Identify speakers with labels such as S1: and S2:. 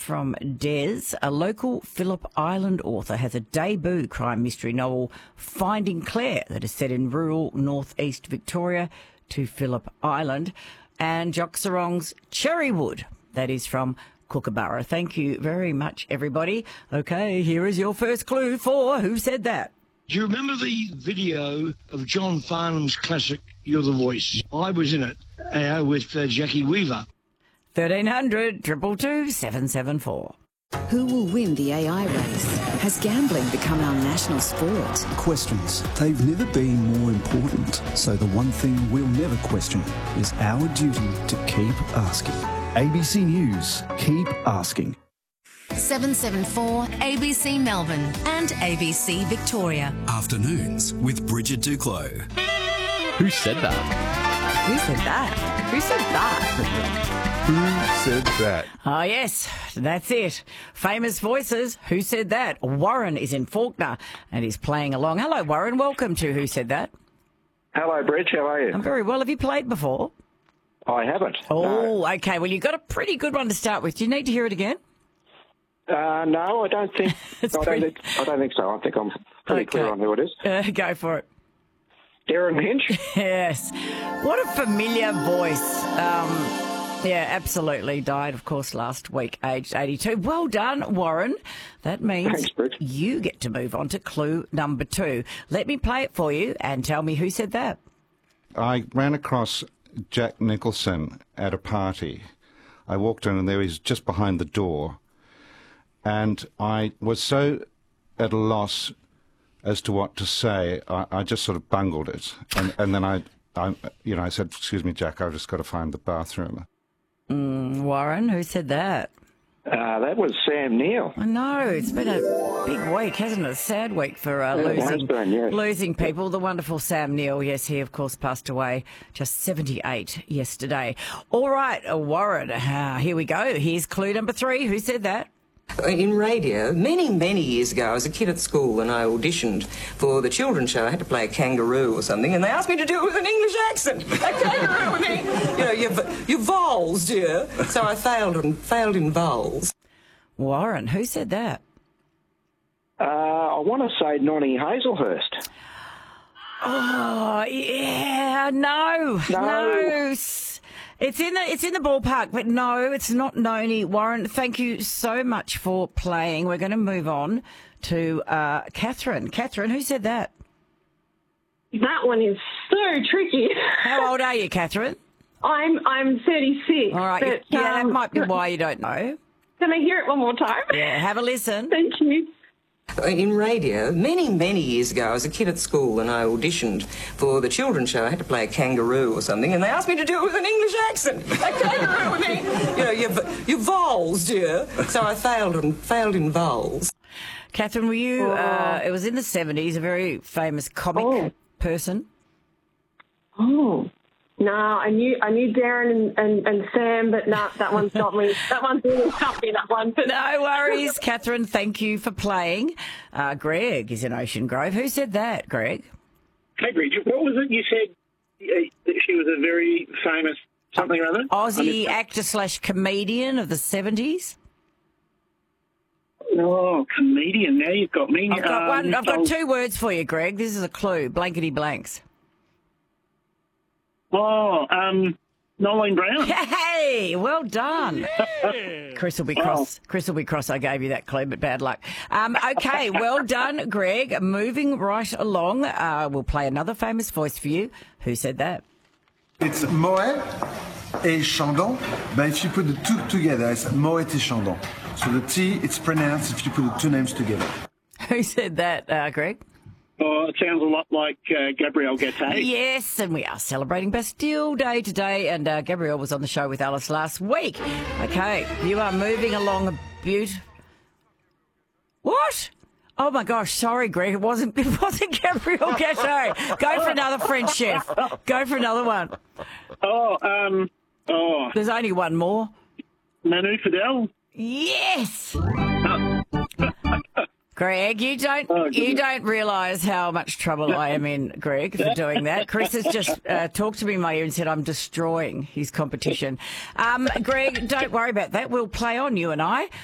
S1: from Des. A local Phillip Island author has a debut crime mystery novel, Finding Claire, that is set in rural northeast Victoria to Phillip Island. And Jock Sarong's Cherrywood, that is from Kookaburra. Thank you very much, everybody. Okay, here is your first clue for Who Said That?
S2: Do you remember the video of John Farnham's classic, You're the Voice? I was in it with Jackie Weaver.
S1: 1300 222 774.
S3: Who will win the AI race? Has gambling become our national sport?
S4: Questions. They've never been more important. So the one thing we'll never question is our duty to keep asking. ABC News. Keep asking.
S5: 774 ABC Melbourne and ABC Victoria.
S6: Afternoons with Bridget Duclos.
S7: Who said that?
S1: Who said that? Who said that?
S7: Who said that?
S1: Oh, yes, that's it. Famous voices. Who said that? Warren is in Faulkner and is playing along. Hello, Warren. Welcome to Who Said That?
S8: Hello, Bridge. How are you?
S1: I'm very well. Have you played before?
S8: I haven't.
S1: Oh,
S8: no.
S1: okay. Well, you've got a pretty good one to start with. Do you need to hear it again?
S8: No, I don't think. I don't think so. I think I'm pretty clear on who it is.
S1: Go for it.
S8: Darren Hinch.
S1: Yes. What a familiar voice. Yeah, absolutely. Died, of course, last week, aged 82. Well done, Warren. That means you get to move on to clue number 2. Let me play it for you and tell me who said that.
S9: I ran across Jack Nicholson at a party. I walked in and there he was just behind the door. And I was so at a loss as to what to say, I just sort of bungled it. And then I said, "Excuse me, Jack, I've just got to find the bathroom."
S1: Warren, who said that?
S8: That was Sam Neill.
S1: I know, it's been a big week, hasn't it? A sad week for losing people. The wonderful Sam Neill, yes, he, of course, passed away just 78 yesterday. All right, Warren, here we go. Here's clue number 3. Who said that?
S10: In radio, many years ago, I was a kid at school and I auditioned for the children's show. I had to play a kangaroo or something, and they asked me to do it with an English accent. A kangaroo, I mean, your vowels, dear. So I failed in vowels.
S1: Warren, who said that?
S8: I want to say Nonnie Hazelhurst.
S1: Oh, yeah, no. It's in the ballpark, but no, it's not Noni. Warren, thank you so much for playing. We're going to move on to Catherine. Catherine, who said that?
S11: That one is so tricky.
S1: How old are you, Catherine?
S11: I'm 36.
S1: All right,
S11: but,
S1: that might be why you don't know.
S11: Can I hear it one more time?
S1: Yeah, have a listen.
S11: Thank you.
S10: In radio, many years ago, I was a kid at school and I auditioned for the children's show. I had to play a kangaroo or something, and they asked me to do it with an English accent. A kangaroo, I mean, your vowels, dear. So I failed in vowels.
S1: Catherine, were you? It was in the 70s. A very famous comic person.
S11: Oh. No, I knew Darren and Sam, but no, that one's not me. That one's really not me, that one.
S1: No worries, Catherine. Thank you for playing. Greg is in Ocean Grove. Who said that, Greg?
S12: Hey, Bridget, what was it you said that she was a very famous something or other?
S1: Aussie actor/comedian of the 70s.
S12: Oh, comedian. Now you've got me.
S1: I've got one. I've got 2 words for you, Greg. This is a clue. Blankety blanks.
S12: Oh, Nolene Brown.
S1: Hey, well done. Chris will be cross. Chris will be cross. I gave you that clue, but bad luck. Okay, well done, Greg. Moving right along, we'll play another famous voice for you. Who said that?
S13: It's Moet et Chandon. But if you put the 2 together, it's Moet et Chandon. So the T, it's pronounced if you put the 2 names together.
S1: Who said that, Greg?
S12: Oh, it sounds a lot like Gabrielle Gattei.
S1: Yes, and we are celebrating Bastille Day today, and Gabrielle was on the show with Alice last week. Okay, you are moving along a What? Oh my gosh, sorry, Greg, it wasn't Gabrielle Gattei. Go for another French chef. Go for another one. There's only one more.
S12: Manu Fidel.
S1: Yes. Greg, you don't realise how much trouble I am in, Greg, for doing that. Chris has just talked to me in my ear and said I'm destroying his competition. Greg, don't worry about that. We'll play on, you and I.